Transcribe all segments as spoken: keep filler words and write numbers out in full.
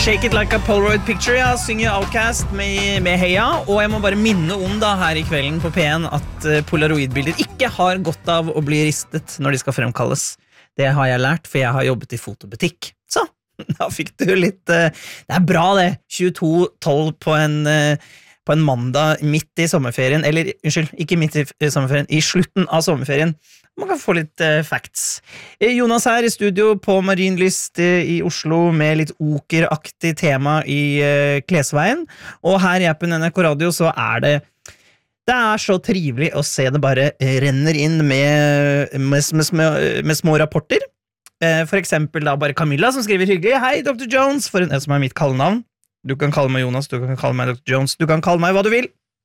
Shake It Like a Polaroid Picture, ja, synger Outcast med, med Heia. Og jeg må bare minne om da her i kvelden på P en at uh, polaroidbilder ikke har godt av å bli ristet når de skal fremkalles. Det har jeg lært, for jeg har jobbet i fotobutikk. Så, da fikk du litt... Uh, det er bra det, tjueto tolv på en... Uh, på en mandag midt i sommerferien, eller, unnskyld, ikke midt i sommerferien, i slutten av sommerferien. Man kan få litt uh, facts. Jonas her i studio på Marienlyst uh, i Oslo med litt okeraktig tema i uh, Klesveien, og her i appen N R K Radio så er det det er så trivelig å se det bare renner inn med, med, med, med, med små rapporter. Uh, for eksempel da bare Camilla som skriver hyggelig, hei doktor Jones, for en som er mitt kallenavn. Du kan kalle meg Jonas, du kan kalle meg doktor Jones, du kan kalle meg hva du vil.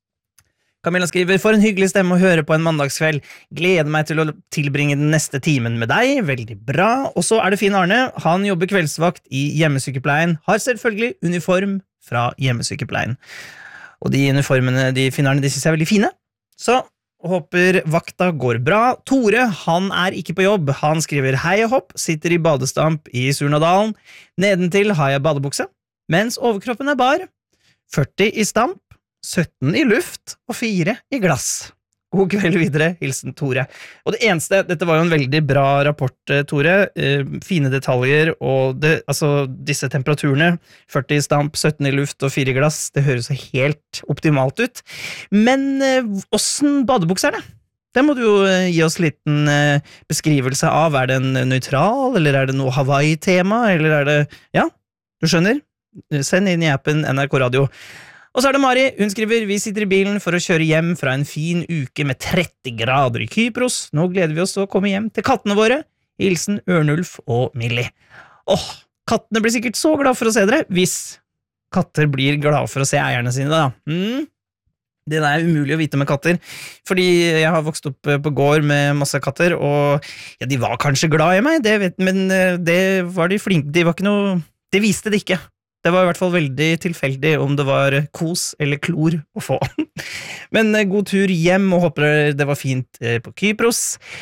Camilla skriver, for en hyggelig stemme å høre på en mandagskveld. Gleder meg til å tilbringe den neste timen med deg, veldig bra. Og så er det Finn Arne, han jobber kveldsvakt i hjemmesykepleien, har selvfølgelig uniform fra hjemmesykepleien. Og de uniformene, de Finn Arne, de synes jeg er veldig fine. Så håper vakta går bra. Tore, han er ikke på jobb. Han skriver, hei og hopp, sitter i badestamp i Surnadalen. Nedentil har jeg badebukse. Mens overkroppen er bar, førti i stamp, sytten i luft og fire i glass. God kveld videre, hilsen Tore. Og det eneste, dette var jo en veldig bra rapport, Tore, eh, fine detaljer, og det, altså, disse temperaturene, førti i stamp, sytten i luft og fire i glass, det høres så helt optimalt ut. Men eh, hvordan badebukse er det? Det må du jo eh, gi oss liten eh, beskrivelse av. Er det en nøytral, eller er det noe Hawaii-tema, eller er det, ja, du skjønner? Send inn i appen N R K Radio. Og så er det Mari, hun skriver, vi sitter i bilen for å kjøre hjem fra en fin uke med tretti grader i Kypros. Nå gleder vi oss til å komme hjem til kattene våre. Hilsen Ørnulf og Millie. Åh, kattene blir sikkert så glad for å se dere, hvis katter blir glad for å se eierne sine da. Mm. Det er umulig å vite med katter, fordi jeg har vokst opp på gård med masse katter, og ja, de var kanskje glad i meg, det vet, men det var de flinke, de var ikke noe, det viste det ikke. Det var i hvert fall veldig tilfeldig om det var kos eller klor å få. Men god tur hjem, og håper det var fint på Kypros.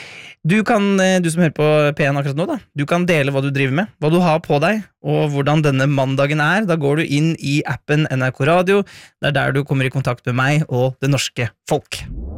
Du kan, du som hører på P en akkurat nå da, du kan dele hva du driver med, hva du har på deg, og hvordan denne mandagen er. Da går du inn i appen N R K Radio, det er der du kommer i kontakt med meg og det norske folk.